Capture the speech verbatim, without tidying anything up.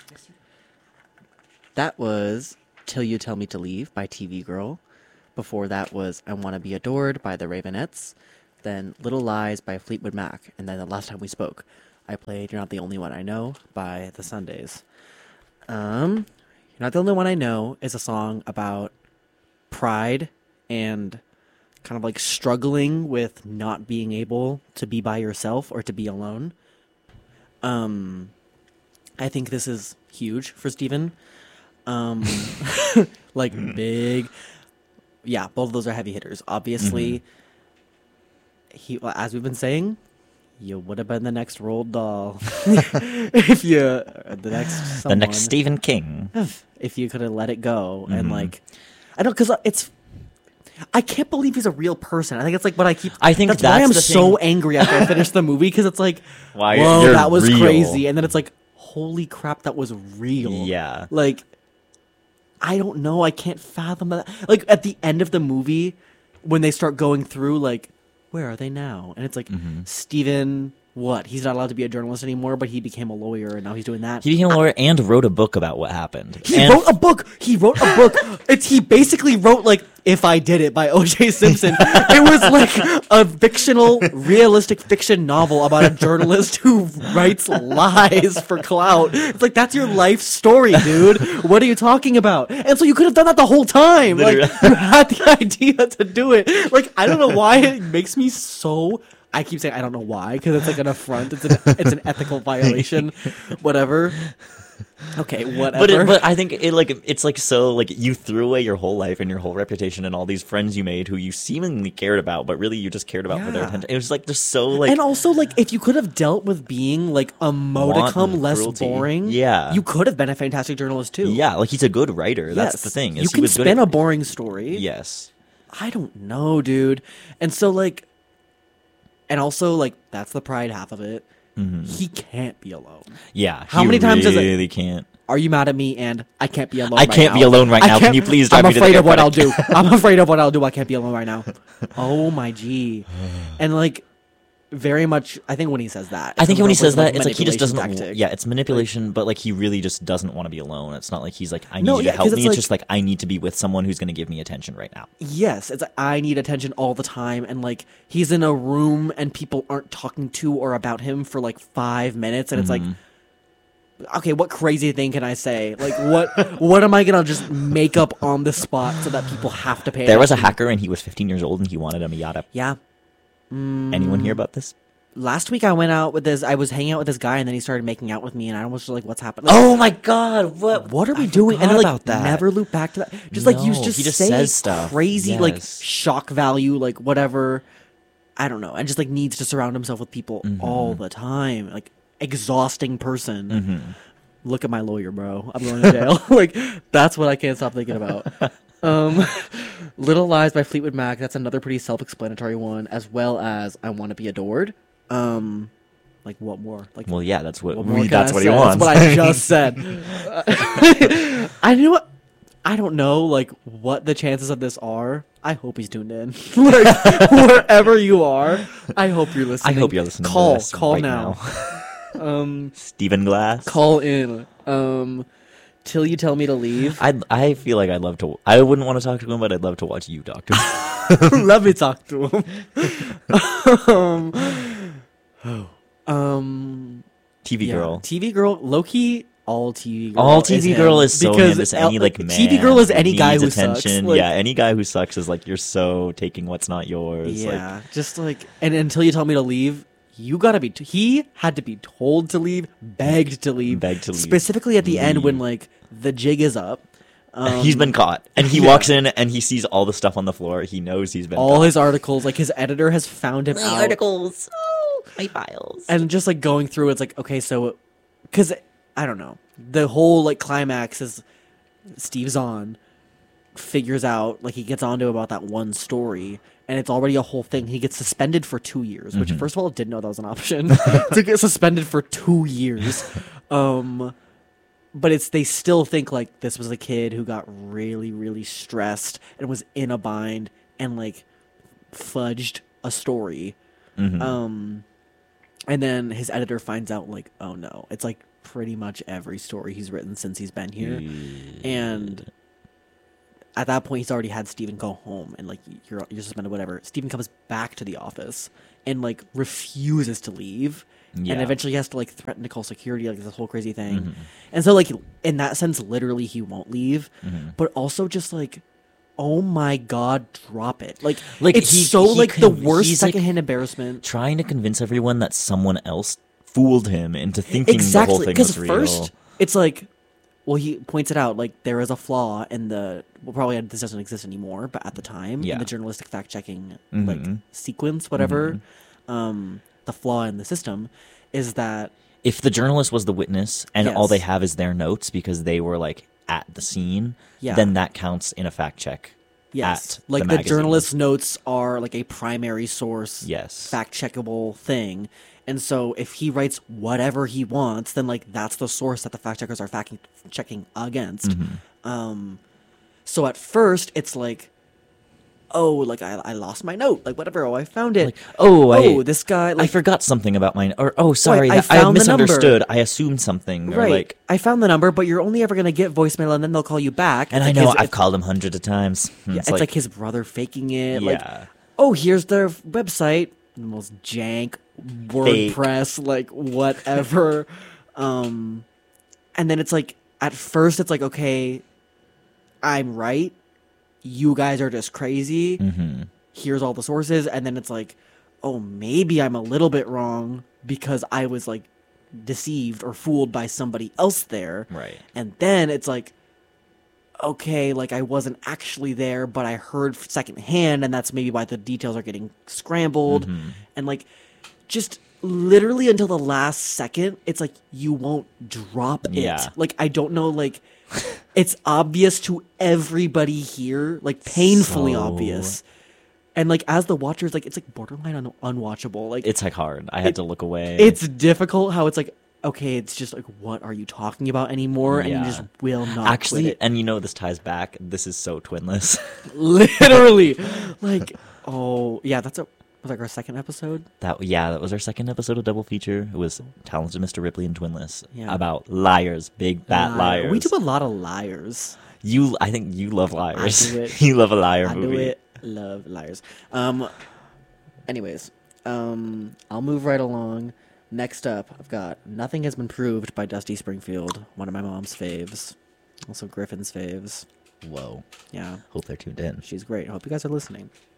That was Till You Tell Me to Leave by T V Girl. Before that was I Want to Be Adored by the Ravenettes. Then Little Lies by Fleetwood Mac. And then the last time we spoke, I played You're Not the Only One I Know by The Sundays. Um, You're Not the Only One I Know is a song about pride and kind of like struggling with not being able to be by yourself or to be alone. Um, I think this is huge for Steven. Um, like big. Yeah, both of those are heavy hitters. Obviously, mm-hmm. he, as we've been saying, you would have been the next Roald Dahl. if you, the next someone, the next Stephen King. If you could have let it go mm-hmm. and like, I don't, because it's, I can't believe he's a real person. I think it's like what I keep. I think that's, that's why I'm the so thing. angry after I finish the movie because it's like, why whoa, you're that was real. crazy, and then it's like, holy crap, that was real. Yeah, like, I don't know. I can't fathom that. Like at the end of the movie, when they start going through, like, where are they now? And it's like, mm-hmm. Steven. What? He's not allowed to be a journalist anymore, but he became a lawyer, and now he's doing that. He became a lawyer I, and wrote a book about what happened. He and wrote a book. He wrote a book. It's he basically wrote like "If I Did It" by O J Simpson. It was like a fictional, realistic fiction novel about a journalist who writes lies for clout. It's like that's your life story, dude. What are you talking about? And so you could have done that the whole time. Literally. Like you had the idea to do it. Like I don't know why it makes me so. I keep saying I don't know why because it's like an affront. It's an it's an ethical violation. Whatever. Okay, whatever. But it, but I think it like it's like so like you threw away your whole life and your whole reputation and all these friends you made who you seemingly cared about, but really you just cared about yeah. for their attention. It was like just so like and also like if you could have dealt with being like a modicum less cruelty. boring, yeah, you could have been a fantastic journalist too. Yeah, like he's a good writer. Yes. That's the thing. You can spin a boring story. Yes. I don't know, dude. And so like. And also, like, that's the pride half of it. Mm-hmm. He can't be alone. Yeah. How many times really does it? Really can't. Are you mad at me? And I can't be alone. I right can't now. be alone right now. Can you please drive I'm me to the afraid of what I'll airport? do. I'm afraid of what I'll do. I can't be alone right now. Oh my G. And like, very much. I think when he says that, I think when he says that, like it's like he just doesn't. Tactic. Yeah, it's manipulation, but like he really just doesn't want to be alone. It's not like he's like, I need no, you yeah, to help me. It's like, just like I need to be with someone who's going to give me attention right now. Yes, it's like I need attention all the time, and like he's in a room and people aren't talking to or about him for like five minutes, and mm-hmm. it's like, okay, what crazy thing can I say? Like, what what am I gonna just make up on the spot so that people have to pay? There was a hacker, and he was fifteen years old, and he wanted a Miata. Yeah. Mm. Anyone hear about this? Last week I went out with this. I was hanging out with this guy, and then he started making out with me, and I was like, "What's happening?" Like, oh my god! What? What are we I doing? And then, like, about that. never loop back to that. Just like you No, just, he just say says stuff. crazy, Yes. like shock value, like whatever. I don't know, and just like needs to surround himself with people mm-hmm. all the time, like exhausting person. Mm-hmm. Look at my lawyer, bro. I'm going to jail. Like that's what I can't stop thinking about. um, Little Lies by Fleetwood Mac. That's another pretty self-explanatory one, as well as I Want to Be Adored. Um, like what more? Like well, yeah, that's what, what we, that's I what say? he wants. That's what I just said. I knew. I don't know, like what the chances of this are. I hope he's tuned in. Like wherever you are, I hope you're listening. I hope you're listening. Call, to this call right now. now. um, Stephen Glass. Call in. Um, till you tell me to leave. I I feel like I'd love to. I wouldn't want to talk to him, but I'd love to watch you talk to him. Let me talk to him. um, oh, um, T V yeah. girl. T V girl. Low-key, all T V girl. All T V is girl him. is so because him. Just any like man. T V girl is any who guy needs who attention. sucks. Like, yeah, any guy who sucks is like you're so taking what's not yours. Yeah, like, just like and until you tell me to leave. You gotta be. T- he had to be told to leave, begged to leave, begged to leave. Specifically at the leave. end when like the jig is up. Um, he's been caught, and he yeah. walks in and he sees all the stuff on the floor. He knows he's been all caught. his articles. Like his editor has found him my out. articles, oh, my files, and just like going through, it's like okay, so because I don't know, the whole like climax is Steve Zahn figures out like he gets onto about that one story. And it's already a whole thing. He gets suspended for two years, which, mm-hmm. first of all, I didn't know that was an option to get suspended for two years. Um, but it's they still think like this was a kid who got really, really stressed and was in a bind and like fudged a story. Mm-hmm. Um, And then his editor finds out, like, oh no, it's like pretty much every story he's written since he's been here. And at that point, he's already had Steven go home and, like, you're, you're suspended, whatever. Steven comes back to the office and, like, refuses to leave. Yeah. And eventually he has to, like, threaten to call security, like, this whole crazy thing. Mm-hmm. And so, like, in that sense, literally he won't leave. Mm-hmm. But also just, like, oh my god, drop it. Like, Like, it's he- so, he like, con- the worst he's, like, secondhand embarrassment. Trying to convince everyone that someone else fooled him into thinking Exactly, the whole thing because was real. first it's like, well, he points it out, like, there is a flaw in the, well, probably this doesn't exist anymore, but at the time, Yeah. in the journalistic fact-checking, Mhm. like, sequence, whatever, Mm-hmm. um, the flaw in the system is that, If the journalist was the witness and all Yes. they have is their notes because they were like at the scene, Yeah. then that counts in a fact check. yes, at like, the the, magazine. journalist's notes are, like, a primary source, Yes. fact-checkable thing, and so if he writes whatever he wants, then, like, that's the source that the fact-checkers are fact-checking against. Mm-hmm. Um, so at first, it's like, oh, like, I, I lost my note, like, whatever, oh, I found it. Like, oh, oh, I, this guy, I like, forgot something about mine. Or, oh, sorry, I that- I, found the number. misunderstood. I assumed something. Or right, like, I found the number, but you're only ever going to get voicemail, and then they'll call you back. and It's I like know his- I've it's- called him hundreds of times. yeah, it's like, his brother faking it, like, yeah. oh, here's their f- website, the most jank WordPress, like, whatever. um, and then it's like, at first, it's like, okay, I'm right. You guys are just crazy. Mm-hmm. Here's all the sources. And then it's like, oh, maybe I'm a little bit wrong because I was, like, deceived or fooled by somebody else there. Right. And then it's like, okay, like, I wasn't actually there, but I heard secondhand, and that's maybe why the details are getting scrambled. Mm-hmm. And, like, just literally until the last second, it's like, you won't drop it. Yeah. Like, I don't know, like, it's obvious to everybody here, like, painfully So- obvious. And, like, as the watchers, like, it's, like, borderline un- unwatchable. Like, It's like hard. I had to look away. it's difficult how it's like, okay, it's just like, what are you talking about anymore? And Yeah. you just will not Actually, quit it. and you know this ties back. This is so twinless. Literally, like, oh yeah, that's a was like our second episode. That yeah, that was our second episode of Double Feature. It was Talented Mister Ripley and Twinless Yeah. about liars, big bad Liar. liars. We do a lot of liars. You, I think you love liars. I do it. You love a liar I movie. do it. Love liars. Um. Anyways, um, I'll move right along. Next up, I've got Nothing Has Been Proved by Dusty Springfield, one of my mom's faves. Also Griffin's faves. Whoa! Yeah, Hope they're tuned in. she's great. I hope you guys are listening.